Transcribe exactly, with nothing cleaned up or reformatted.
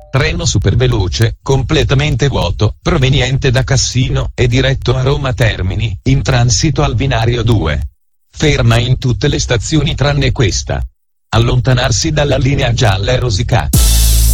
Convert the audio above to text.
Treno superveloce, completamente vuoto, proveniente da Cassino e diretto a Roma Termini, in transito al binario due. Ferma in tutte le stazioni tranne questa. Allontanarsi dalla linea gialla e rosicata.